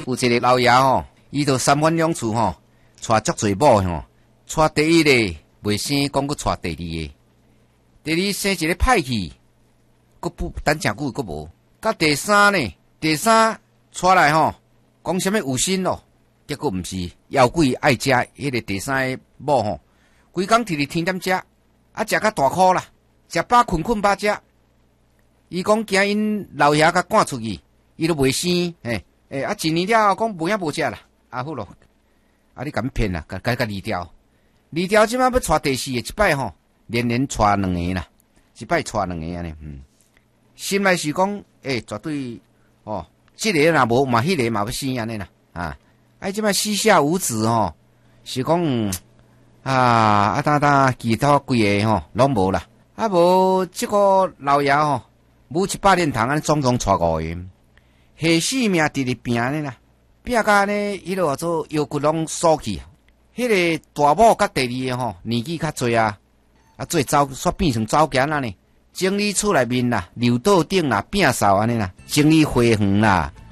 有一个老爷吼，伊就三番两次吼，带足侪某吼，带第一个袂生，讲佮带第二个，第二生一个歹去，佮不等真久佮无，甲第三呢，第三带来吼，讲啥物有心咯，结果毋是妖怪爱食迄个第三个某吼，规工摕伫天点食，啊食甲大箍啦，食饱困饱食，伊讲惊因老爷甲赶出去，伊都袂生，啊一年了讲无影无食啦，啊好咯，啊你甲阮骗啦，甲离掉，即摆要带第四个，一摆吼，连带两个啦，一摆带两个安尼，心内是讲，绝对哦，即个若无嘛，迄个嘛要生安尼啦，即摆膝下无子吼，是讲其他规个吼拢无啦，无即个老爷吼，武100年头安总共带5个，下死命直直拼呢啦，拼甲呢，迄落做腰骨拢缩去，迄个大某甲第二个吼年纪较侪做走煞变成走行呢，整理厝内面啦，楼道顶啦，摒扫安尼啦，整理花园啦，